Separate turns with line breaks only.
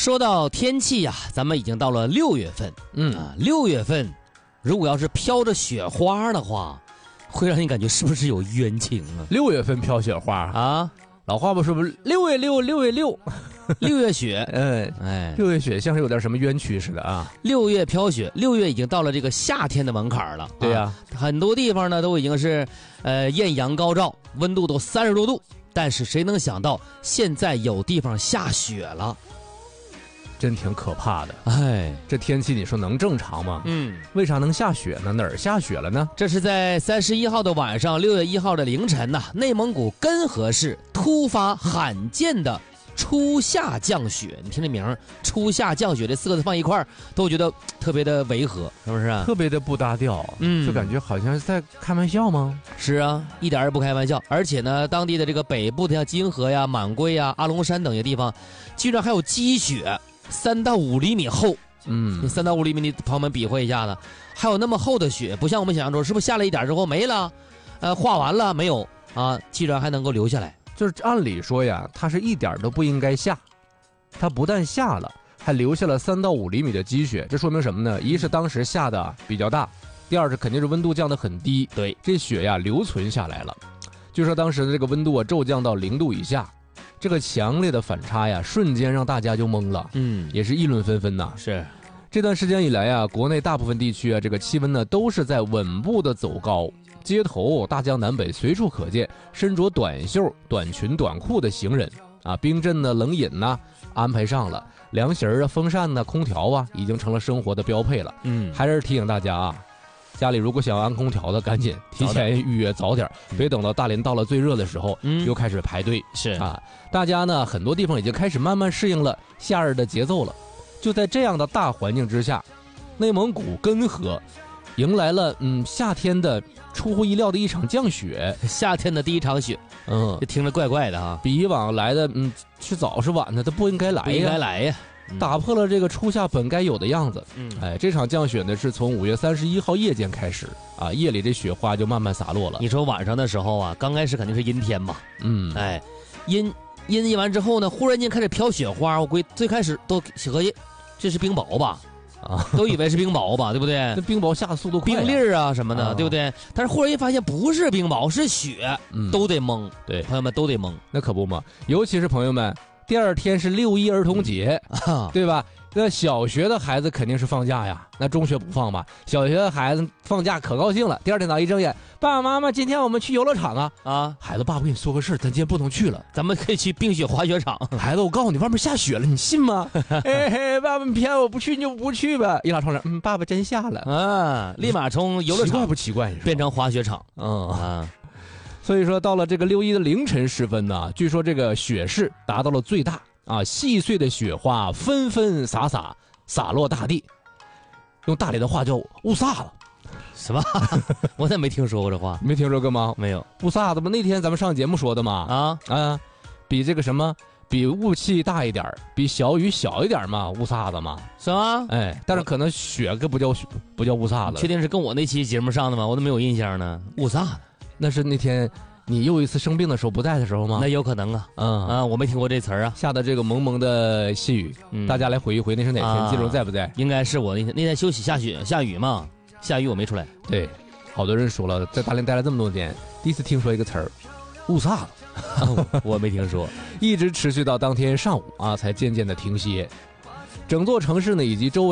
说到天气呀，咱们已经到了6月份。6月份，如果要是飘着雪花的话，会让你感觉是不是有冤情啊
？6月份飘雪花
啊？
老话不说不是6月6，
6月雪。
6月雪像是有点什么冤屈似的啊。
6月飘雪，6月已经到了这个夏天的门槛了。
对呀，
很多地方呢都已经是艳阳高照，温度都30多度。但是谁能想到现在有地方下雪了？
真挺可怕的。这天气你说能正常吗？为啥能下雪呢？哪儿下雪了呢？
这是在31号的晚上，6月1号的凌晨呐，内蒙古根河市突发罕见的初夏降雪。你听这名儿，初夏降雪这4个字放一块儿，都觉得特别的违和，是不是啊？
特别的不搭调，就感觉好像是在开玩笑吗？
是啊，一点也不开玩笑。而且呢，当地的这个北部的像金河呀、满归呀、阿龙山等些地方，居然还有积雪，3到5厘米厚。3到5厘米，你朋友们比划一下子，还有那么厚的雪，不像我们想象中，是不是下了一点之后没了？化完了没有啊？居然还能够留下来。
就是按理说呀，它是一点都不应该下，它不但下了，还留下了3到5厘米的积雪，这说明什么呢？一是当时下的比较大，第二是肯定是温度降得很低，
对，
这雪呀留存下来了。据说当时的这个温度骤降到0度以下，这个强烈的反差呀，瞬间让大家就懵了，也是议论纷纷呐。
是，
这段时间以来啊，国内大部分地区啊，这个气温呢都是在稳步的走高。街头大江南北随处可见身着短袖、短裙、短裤的行人啊，冰镇的冷饮呐安排上了，凉席啊、风扇呐、空调啊，已经成了生活的标配了。还是提醒大家啊，家里如果想要安空调的，赶紧提前预约，早点，别等到大连到了最热的时候，又开始排队。
是
啊，大家呢很多地方已经开始慢慢适应了夏日的节奏了。就在这样的大环境之下，内蒙古根河迎来了夏天的出乎意料的一场降雪，
夏天的第一场雪，这听着怪怪的啊，
比以往来的是早是晚的，它不应该来呀，
不应该来呀，
打破了这个初夏本该有的样子。这场降雪呢是从5月31号夜间开始啊，夜里这雪花就慢慢洒落了。
你说晚上的时候啊，刚开始肯定是阴天嘛，阴完之后呢，忽然间开始飘雪花，我估计最开始都合计这是冰雹吧。都以为是冰雹吧，对不对？
那冰雹下的速度快，
冰粒啊什么的，对不对？但是忽然间发现不是冰雹，是雪，都得懵。
对，
朋友们都得懵。
那可不嘛，尤其是朋友们，第二天是6·1儿童节，对吧？那小学的孩子肯定是放假呀，那中学不放吧？小学的孩子放假可高兴了，第二天早上一睁眼，爸爸妈妈，今天我们去游乐场啊！孩子，爸爸跟你说个事，咱今天不能去了，
咱们可以去冰雪滑雪场。
孩子，我告诉你，外面下雪了，你信吗？爸爸，你骗我不去你就不去吧。一拉窗帘，爸爸真下了
啊！立马从游乐场
奇怪不奇怪？
变成滑雪场。
所以说到了这个6·1的凌晨时分呢，据说这个雪势达到了最大。细碎的雪花纷纷洒落大地，用大连的话叫雾煞了。
什么？我咋没听说过这话？
没听说过吗？
没有。
雾煞的吗？那天咱们上节目说的嘛。比这个什么，比雾气大一点，比小雨小一点嘛，雾煞的嘛。
是吗？
但是可能雪不叫雾煞了。
确定是跟我那期节目上的吗？我都没有印象呢。雾煞的，
那是那天。你又一次生病的时候不在的时候吗？
那有可能啊，我没听过这词儿啊。
下的这个蒙蒙的细雨，大家来回忆回那是哪天？记住在不在？
应该是我那天休息下雨嘛，下雨我没出来。
对，好多人说了，在大连待了这么多年，第一次听说一个词儿，雾煞了，
我没听说，
一直持续到当天上午才渐渐的停歇。整座城市呢以及周围